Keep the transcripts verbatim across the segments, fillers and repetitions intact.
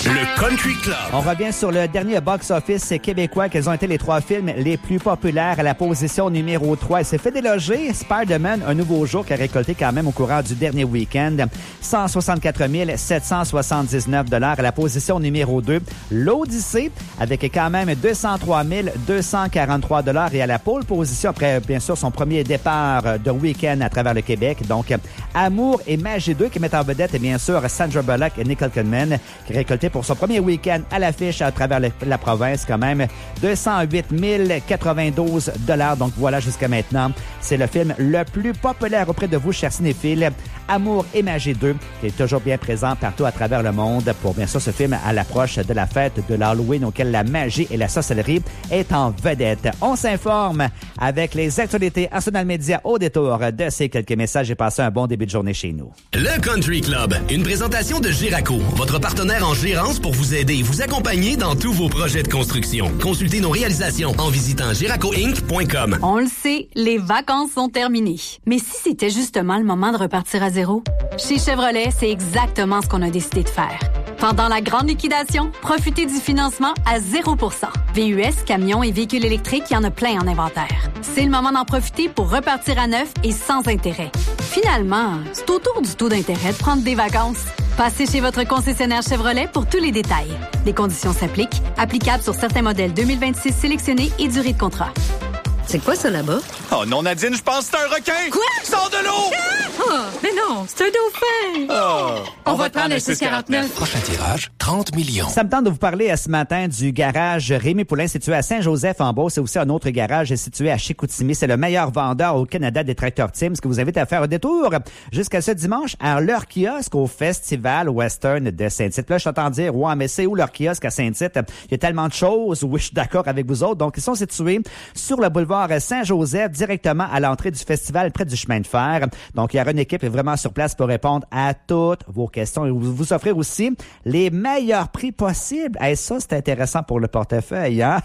Le Country Club. On revient sur le dernier box-office québécois. Quels ont été les trois films les plus populaires à la position numéro trois? Il s'est fait déloger Spider-Man, un nouveau jour qui a récolté quand même au courant du dernier week-end cent soixante-quatre mille sept cent soixante-dix-neuf dollars à la position numéro deux. L'Odyssée avec quand même deux cent trois mille deux cent quarante-trois dollars et à la pole position après bien sûr son premier départ de week-end à travers le Québec. Donc Amour et Magie deux qui mettent en vedette bien sûr Sandra Bullock et Nicole Kidman qui récoltaient pour son premier week-end à l'affiche à travers le, la province quand même deux cent huit mille quatre-vingt-douze dollars. Donc voilà, jusqu'à maintenant, c'est le film le plus populaire auprès de vous, chers cinéphiles. Amour et Magie deux, qui est toujours bien présent partout à travers le monde pour bien sûr ce film à l'approche de la fête de l'Halloween auquel la magie et la sorcellerie est en vedette. On s'informe avec les actualités Arsenal Média au détour de ces quelques messages et passez un bon début de journée chez nous. Le Country Club, une présentation de Giraco, votre partenaire en gérance pour vous aider et vous accompagner dans tous vos projets de construction. Consultez nos réalisations en visitant giraco inc point com. On le sait, les vacances sont terminées. Mais si c'était justement le moment de repartir à zéro? Chez Chevrolet, c'est exactement ce qu'on a décidé de faire. Pendant la grande liquidation, profitez du financement à zéro pour cent. V U S, camions et véhicules électriques, il y en a plein en inventaire. C'est le moment d'en profiter pour repartir à neuf et sans intérêt. Finalement, c'est au tour du taux d'intérêt de prendre des vacances. Passez chez votre concessionnaire Chevrolet pour tous les détails. Les conditions s'appliquent, applicables sur certains modèles deux mille vingt-six sélectionnés et durée de contrat. C'est quoi ça là-bas? Oh non, Nadine, je pense que c'est un requin! Quoi? Sors de l'eau! Ah! Oh, mais non, c'est un dauphin! Oh, on, on va te prendre le six quarante-neuf. Prochain tirage, trente millions. Ça me tente de vous parler ce matin du garage Rémi Poulain situé à Saint-Joseph-en-Beauce. C'est aussi un autre garage situé à Chicoutimi. C'est le meilleur vendeur au Canada des tracteurs Tim. Ce que vous invite à faire un détour jusqu'à ce dimanche à leur kiosque au Festival Western de Saint-Tite. Là, je t'entends dire, ouais, mais c'est où leur kiosque à Saint-Tite? Il y a tellement de choses. Oui, je suis d'accord avec vous autres. Donc, ils sont situés sur le boulevard Saint-Joseph, directement à l'entrée du festival, près du chemin de fer. Donc, il y aura une équipe vraiment sur place pour répondre à toutes vos questions et vous, vous offrir aussi les meilleurs prix possibles. Et ça, c'est intéressant pour le portefeuille, hein?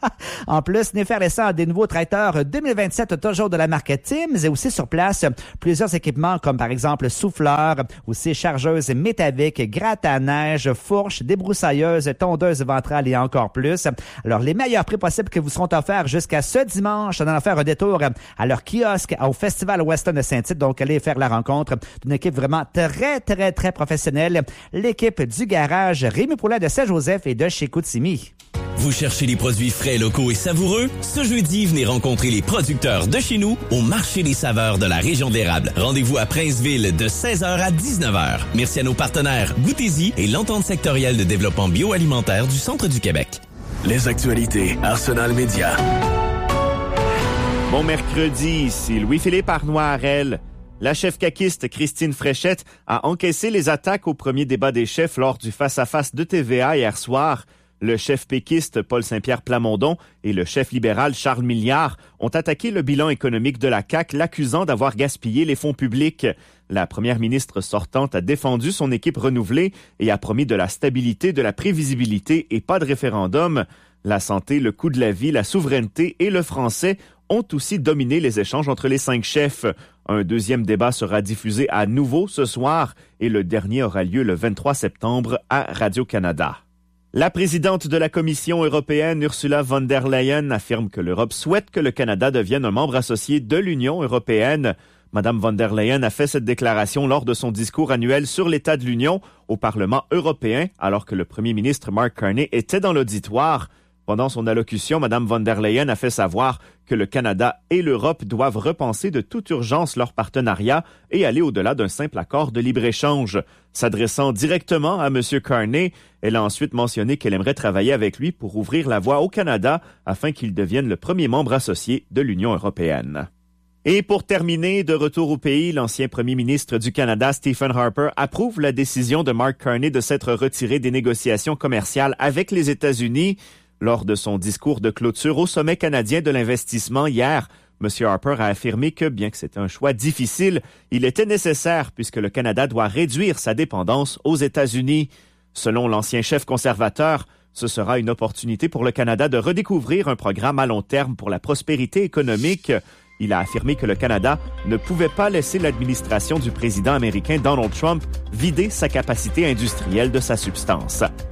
En plus, Néfer-Laissant des nouveaux tracteurs deux mille vingt-sept, toujours de la marque Timms, et aussi sur place, plusieurs équipements comme par exemple souffleurs, aussi chargeuses métaviques, gratte à neige, fourches, débroussailleuses, tondeuses ventrales et encore plus. Alors, les meilleurs prix possibles que vous seront offerts jusqu'à ce dimanche, en allant faire un détour à leur kiosque au Festival Western de Saint-Tite. Donc, allez faire la rencontre d'une équipe vraiment très, très, très professionnelle. L'équipe du garage Rémi Poulain de Saint-Joseph et de Chicoutimi. Vous cherchez les produits frais, locaux et savoureux? Ce jeudi, venez rencontrer les producteurs de chez nous au Marché des saveurs de la région de l'érable. Rendez-vous à Princeville de seize heures à dix-neuf heures. Merci à nos partenaires Goûtez-y et l'entente sectorielle de développement bioalimentaire du Centre du Québec. Les actualités Arsenal Média. Bon mercredi, ici Louis-Philippe Arnois-Harel. La chef caquiste Christine Fréchette a encaissé les attaques au premier débat des chefs lors du face-à-face de T V A hier soir. Le chef péquiste Paul Saint-Pierre Plamondon et le chef libéral Charles Milliard ont attaqué le bilan économique de la C A Q, l'accusant d'avoir gaspillé les fonds publics. La première ministre sortante a défendu son équipe renouvelée et a promis de la stabilité, de la prévisibilité et pas de référendum. La santé, le coût de la vie, la souveraineté et le français ont aussi dominé les échanges entre les cinq chefs. Un deuxième débat sera diffusé à nouveau ce soir et le dernier aura lieu le vingt-trois septembre à Radio-Canada. La présidente de la Commission européenne, Ursula von der Leyen, affirme que l'Europe souhaite que le Canada devienne un membre associé de l'Union européenne. Madame von der Leyen a fait cette déclaration lors de son discours annuel sur l'état de l'Union au Parlement européen, alors que le premier ministre Mark Carney était dans l'auditoire. Pendant son allocution, Madame von der Leyen a fait savoir que le Canada et l'Europe doivent repenser de toute urgence leur partenariat et aller au-delà d'un simple accord de libre-échange. S'adressant directement à M. Carney, elle a ensuite mentionné qu'elle aimerait travailler avec lui pour ouvrir la voie au Canada afin qu'il devienne le premier membre associé de l'Union européenne. Et pour terminer, de retour au pays, l'ancien premier ministre du Canada, Stephen Harper, approuve la décision de Mark Carney de s'être retiré des négociations commerciales avec les États-Unis. Lors de son discours de clôture au sommet canadien de l'investissement hier, M. Harper a affirmé que, bien que c'était un choix difficile, il était nécessaire puisque le Canada doit réduire sa dépendance aux États-Unis. Selon l'ancien chef conservateur, ce sera une opportunité pour le Canada de redécouvrir un programme à long terme pour la prospérité économique. Il a affirmé que le Canada ne pouvait pas laisser l'administration du président américain Donald Trump vider sa capacité industrielle de sa substance.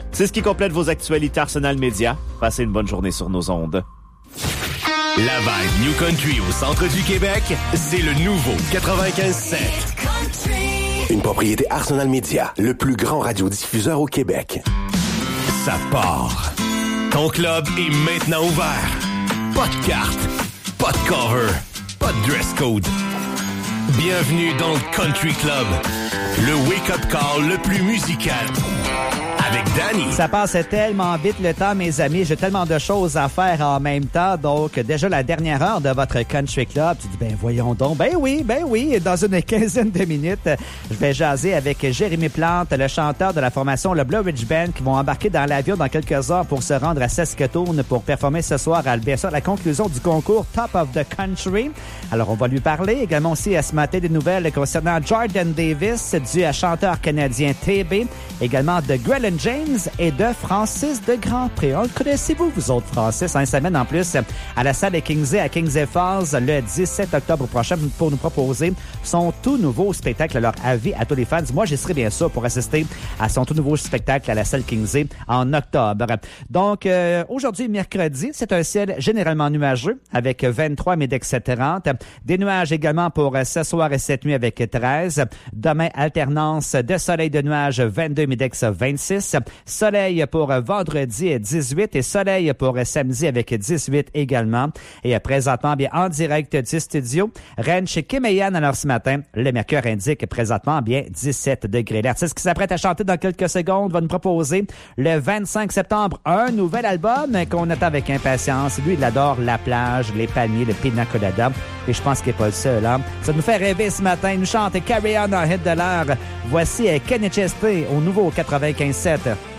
C'est ce qui complète vos actualités Arsenal Média. Passez une bonne journée sur nos ondes. La vibe New Country au centre du Québec, c'est le nouveau quatre-vingt-quinze sept. Une propriété Arsenal Média, le plus grand radiodiffuseur au Québec. Ça part. Ton club est maintenant ouvert. Pas de carte, pas de cover, pas de dress code. Bienvenue dans le Country Club, le wake-up call le plus musical. Avec Danny. Ça passe tellement vite le temps, mes amis. J'ai tellement de choses à faire en même temps. Donc, déjà la dernière heure de votre Country Club. Tu dis, ben voyons donc. Ben oui, ben oui. Dans une quinzaine de minutes, je vais jaser avec Jérémy Plante, le chanteur de la formation le Blue Ridge Band, qui vont embarquer dans l'avion dans quelques heures pour se rendre à Saskatoon pour performer ce soir à bien sûr la conclusion du concours Top of the Country. Alors, on va lui parler. Également aussi à ce matin des nouvelles concernant Jordan Davis, du chanteur canadien T B. Également de Grelin James et de Francis de Grandpré. Connaissez-vous, vous autres, Francis? Une semaine en plus à la salle de Kingsley à Kingsley Falls le dix-sept octobre prochain pour nous proposer son tout nouveau spectacle. Alors, avis à tous les fans. Moi, j'y serai bien sûr pour assister à son tout nouveau spectacle à la salle Kingsley en octobre. Donc, euh, aujourd'hui, mercredi, c'est un ciel généralement nuageux avec vingt-trois Médex trente. Des nuages également pour ce soir et cette nuit avec treize. Demain, alternance de soleil de nuages, vingt-deux Médex vingt-six. Soleil pour vendredi dix-huit et soleil pour samedi avec dix-huit également. Et présentement, bien en direct du studio, Rennes chez Kim et Yann. Alors ce matin, le mercure indique présentement bien dix-sept degrés. L'artiste qui s'apprête à chanter dans quelques secondes va nous proposer le vingt-cinq septembre un nouvel album qu'on attend avec impatience. Lui, il adore la plage, les palmiers, le pina colada. Et je pense qu'il n'est pas le seul. Hein? Ça nous fait rêver ce matin. Il nous chante Carry On, un hit de l'heure. Voici Kenny Chesney au nouveau quatre-vingt-quinze sept.